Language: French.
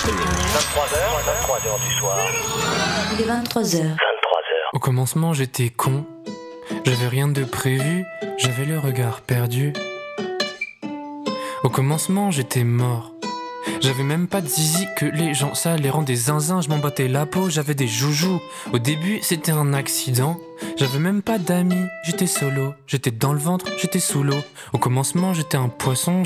23h du soir. Il est 23h. Au commencement, j'étais con. J'avais rien de prévu, j'avais le regard perdu. Au commencement, j'étais mort. J'avais même pas de zizi, que les gens ça les rend des zinzins. Je m'en battais la peau, j'avais des joujoux. Au début, c'était un accident. J'avais même pas d'amis, j'étais solo. J'étais dans le ventre, j'étais sous l'eau. Au commencement, j'étais un poisson.